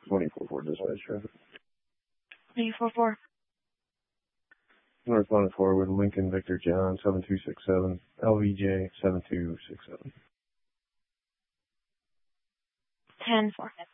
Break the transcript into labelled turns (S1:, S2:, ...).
S1: 24-4 dispatch traffic.
S2: 24-4.
S1: North 104 with Lincoln Victor John 7267, LVJ 7267.
S2: 10-4.